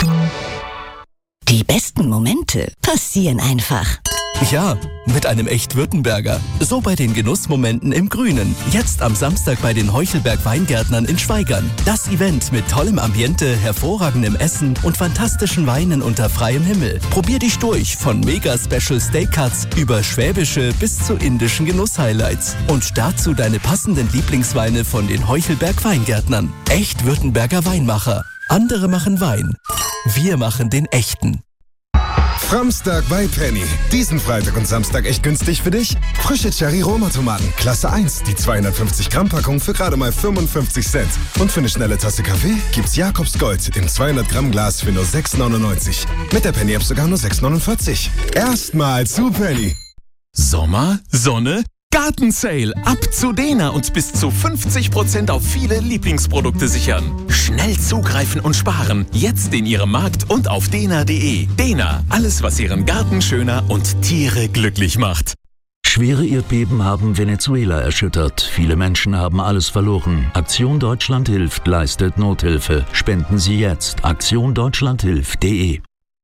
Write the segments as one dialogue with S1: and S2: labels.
S1: Die besten Momente passieren einfach.
S2: Ja, mit einem Echt-Württemberger. So bei den Genussmomenten im Grünen. Jetzt am Samstag bei den Heuchelberg Weingärtnern in Schwaigern. Das Event mit tollem Ambiente, hervorragendem Essen und fantastischen Weinen unter freiem Himmel. Probier dich durch von Mega-Special Steak-Cuts über schwäbische bis zu indischen Genuss-Highlights. Und dazu deine passenden Lieblingsweine von den Heuchelberg Weingärtnern. Echt-Württemberger Weinmacher. Andere machen Wein. Wir machen den echten.
S3: Framstag bei Penny. Diesen Freitag und Samstag echt günstig für dich? Frische Cherry-Roma-Tomaten, Klasse 1, die 250-Gramm-Packung für gerade mal 55 Cent. Und für eine schnelle Tasse Kaffee gibt's Jakobs Gold im 200-Gramm-Glas für nur 6,99. Mit der Penny-App sogar nur 6,49. Erstmal zu Penny.
S4: Sommer, Sonne, Gartensale. Ab zu Dena und bis zu 50% auf viele Lieblingsprodukte sichern. Schnell zugreifen und sparen. Jetzt in Ihrem Markt und auf dena.de. Dena, alles was Ihren Garten schöner und Tiere glücklich macht.
S5: Schwere Erdbeben haben Venezuela erschüttert. Viele Menschen haben alles verloren. Aktion Deutschland hilft, leistet Nothilfe. Spenden Sie jetzt. aktiondeutschlandhilft.de.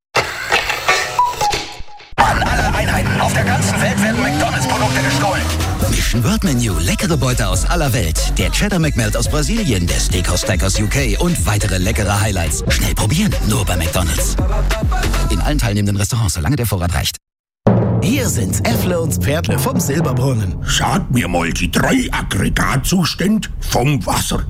S6: An alle Einheiten auf der ganzen Welt werden McDonalds-Produkte gestohlen. Mission World Menu, leckere Beute aus aller Welt. Der Cheddar McMelt aus Brasilien, der Steakhouse Stack aus UK und weitere leckere Highlights. Schnell probieren, nur bei McDonalds. In allen teilnehmenden Restaurants, solange der Vorrat reicht.
S7: Hier sind Äffle und Pferdle vom Silberbrunnen.
S8: Sag mir mal die 3 Aggregatzustände vom Wasser.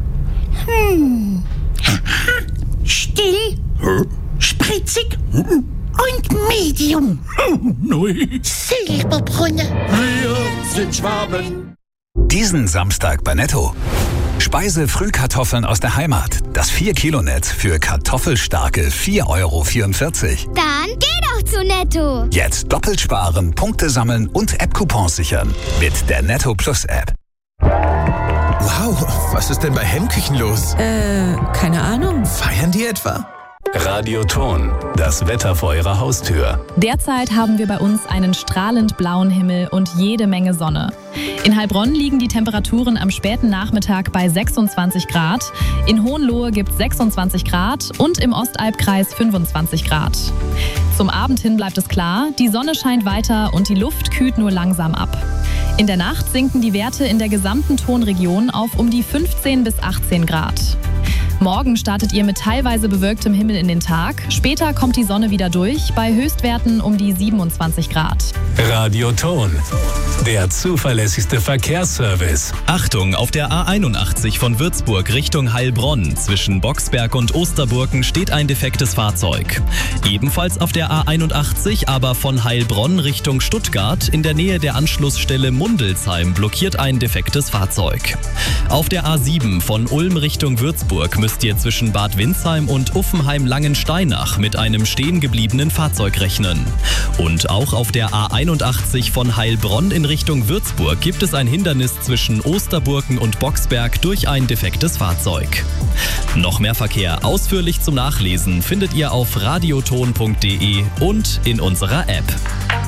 S9: Still, spritzig und Medium.
S8: Nein.
S9: Silberbrunnen.
S8: Wir sind Schwaben.
S6: Diesen Samstag bei Netto. Speise-Frühkartoffeln aus der Heimat. Das 4-Kilo-Netz für kartoffelstarke 4,44 €.
S10: Dann geh doch zu Netto.
S6: Jetzt doppelt sparen, Punkte sammeln und App-Coupons sichern. Mit der Netto Plus App.
S7: Wow, was ist denn bei Hemmküchen los?
S11: Keine Ahnung.
S7: Feiern die etwa?
S12: Radioton, das Wetter vor Ihrer Haustür.
S13: Derzeit haben wir bei uns einen strahlend blauen Himmel und jede Menge Sonne. In Heilbronn liegen die Temperaturen am späten Nachmittag bei 26 Grad. In Hohenlohe gibt es 26 Grad und im Ostalbkreis 25 Grad. Zum Abend hin bleibt es klar, die Sonne scheint weiter und die Luft kühlt nur langsam ab. In der Nacht sinken die Werte in der gesamten Tonregion auf um die 15 bis 18 Grad. Morgen startet ihr mit teilweise bewölktem Himmel in den Tag. Später kommt die Sonne wieder durch, bei Höchstwerten um die 27 Grad.
S12: Radioton, der zuverlässigste Verkehrsservice.
S14: Achtung, auf der A81 von Würzburg Richtung Heilbronn zwischen Boxberg und Osterburgen steht ein defektes Fahrzeug. Ebenfalls auf der A81, aber von Heilbronn Richtung Stuttgart in der Nähe der Anschlussstelle Mundelsheim blockiert ein defektes Fahrzeug. Auf der A7 von Ulm Richtung Würzburg müsst ihr zwischen Bad Windsheim und Uffenheim-Langensteinach mit einem stehen gebliebenen Fahrzeug rechnen. Und auch auf der A81 von Heilbronn in Richtung Würzburg gibt es ein Hindernis zwischen Osterburgen und Boxberg durch ein defektes Fahrzeug. Noch mehr Verkehr ausführlich zum Nachlesen findet ihr auf radioton.de und in unserer App.